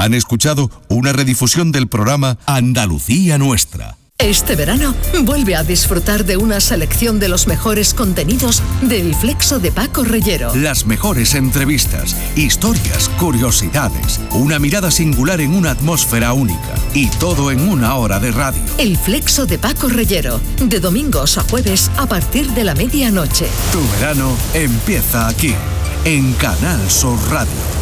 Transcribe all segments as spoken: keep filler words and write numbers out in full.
Han escuchado una redifusión del programa Andalucía Nuestra. Este verano, vuelve a disfrutar de una selección de los mejores contenidos del Flexo de Paco Reyero. Las mejores entrevistas, historias, curiosidades, una mirada singular en una atmósfera única y todo en una hora de radio. El Flexo de Paco Reyero, de domingos a jueves a partir de la medianoche. Tu verano empieza aquí, en Canal Sur Radio.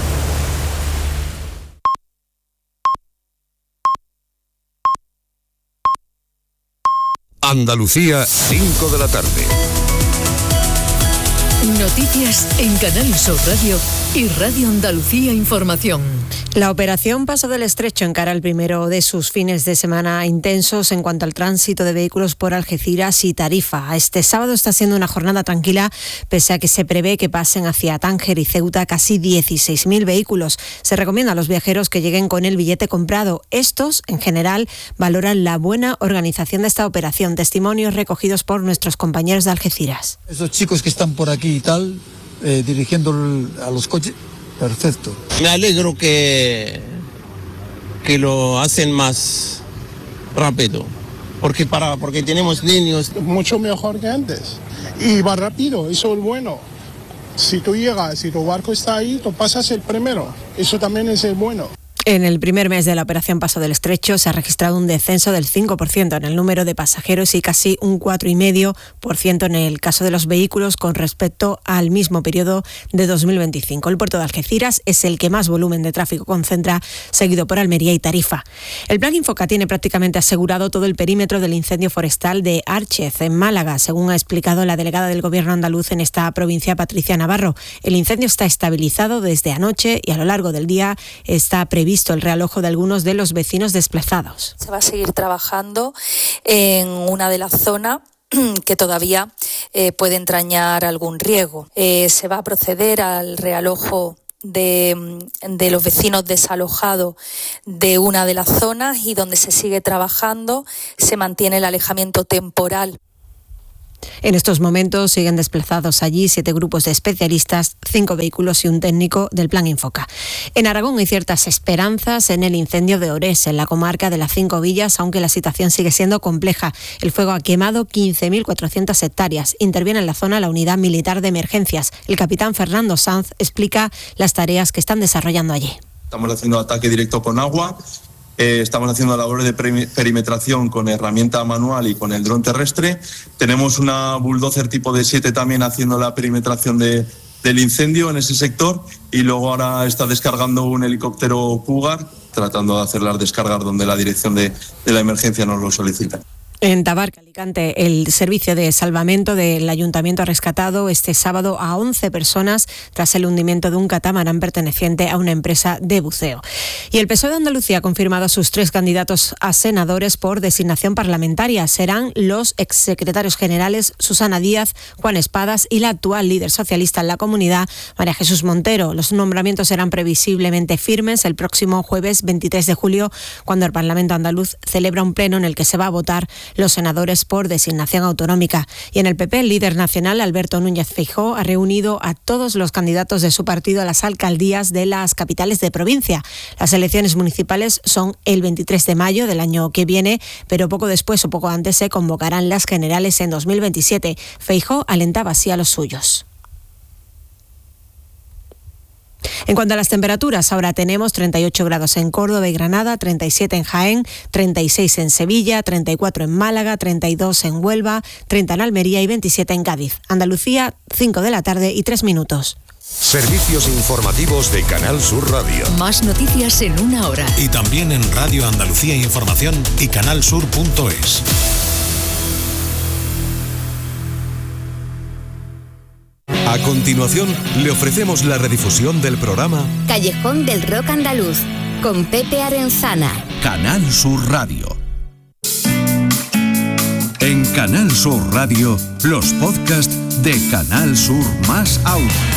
Andalucía, cinco de la tarde. Noticias en Canal Sur Radio y Radio Andalucía Información. La operación Paso del Estrecho encara el primero de sus fines de semana intensos en cuanto al tránsito de vehículos por Algeciras y Tarifa. Este sábado está siendo una jornada tranquila, pese a que se prevé que pasen hacia Tánger y Ceuta casi dieciséis mil vehículos. Se recomienda a los viajeros que lleguen con el billete comprado. Estos, en general, valoran la buena organización de esta operación. Testimonios recogidos por nuestros compañeros de Algeciras. Esos chicos que están por aquí y tal, eh, dirigiendo a los coches, perfecto. Me alegro que, que lo hacen más rápido, porque, para, porque tenemos niños. Mucho mejor que antes. Y va rápido, eso es bueno. Si tú llegas y tu barco está ahí, tú pasas el primero. Eso también es el bueno. En el primer mes de la operación Paso del Estrecho se ha registrado un descenso del cinco por ciento en el número de pasajeros y casi un cuatro coma cinco por ciento en el caso de los vehículos con respecto al mismo periodo de dos mil veinticinco. El puerto de Algeciras es el que más volumen de tráfico concentra, seguido por Almería y Tarifa. El Plan Infoca tiene prácticamente asegurado todo el perímetro del incendio forestal de Árchez, en Málaga, según ha explicado la delegada del Gobierno andaluz en esta provincia, Patricia Navarro. El incendio está estabilizado desde anoche y a lo largo del día está previsto visto el realojo de algunos de los vecinos desplazados. Se va a seguir trabajando en una de las zonas que todavía eh, puede entrañar algún riesgo. Eh, se va a proceder al realojo de, de los vecinos desalojados de una de las zonas y donde se sigue trabajando se mantiene el alejamiento temporal. En estos momentos siguen desplazados allí siete grupos de especialistas, cinco vehículos y un técnico del Plan Infoca. En Aragón hay ciertas esperanzas en el incendio de Orés, en la comarca de las Cinco Villas, aunque la situación sigue siendo compleja. El fuego ha quemado quince mil cuatrocientas hectáreas. Interviene en la zona la Unidad Militar de Emergencias. El capitán Fernando Sanz explica las tareas que están desarrollando allí. Estamos haciendo ataque directo con agua. Eh, estamos haciendo labores de perimetración con herramienta manual y con el dron terrestre. Tenemos una bulldozer tipo D siete también haciendo la perimetración de, del incendio en ese sector y luego ahora está descargando un helicóptero Cougar tratando de hacer las descargas donde la dirección de, de la emergencia nos lo solicita. En Tabarca, Alicante, el servicio de salvamento del ayuntamiento ha rescatado este sábado a once personas tras el hundimiento de un catamarán perteneciente a una empresa de buceo. Y el P S O E de Andalucía ha confirmado a sus tres candidatos a senadores por designación parlamentaria. Serán los exsecretarios generales Susana Díaz, Juan Espadas y la actual líder socialista en la comunidad, María Jesús Montero. Los nombramientos serán previsiblemente firmes el próximo jueves veintitrés de julio, cuando el Parlamento andaluz celebra un pleno en el que se va a votar los senadores por designación autonómica. Y en el P P, el líder nacional, Alberto Núñez Feijóo, ha reunido a todos los candidatos de su partido a las alcaldías de las capitales de provincia. Las elecciones municipales son el veintitrés de mayo del año que viene, pero poco después o poco antes se convocarán las generales en dos mil veintisiete. Feijóo alentaba así a los suyos. En cuanto a las temperaturas, ahora tenemos treinta y ocho grados en Córdoba y Granada, treinta y siete en Jaén, treinta y seis en Sevilla, treinta y cuatro en Málaga, treinta y dos en Huelva, treinta en Almería y veintisiete en Cádiz. Andalucía, cinco de la tarde y tres minutos. Servicios informativos de Canal Sur Radio. Más noticias en una hora. Y también en Radio Andalucía Información y canalsur punto es. A continuación, le ofrecemos la redifusión del programa Callejón del Rock Andaluz, con Pepe Arenzana. Canal Sur Radio. En Canal Sur Radio, los podcasts de Canal Sur más Audio.